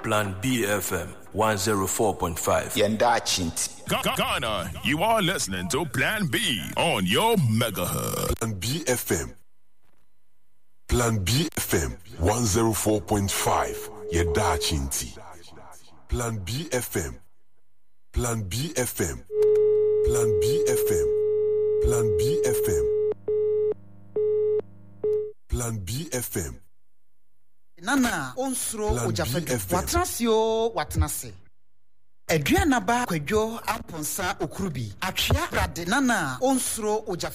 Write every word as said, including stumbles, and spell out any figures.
Plan B F M one oh four point five. Yenda Chinti. Ghana, you are listening to Plan B on your megahertz. Plan B F M. Plan B F M one oh four point five. Yenda Chinti. Plan B F M. Plan B F M. Plan B F M. Plan B F M. Plan B F M. Nana onsro ojafadu watrasio watnase Edriana ba kwadwo amponsa okurubi atwea brade nana onsro ojafadu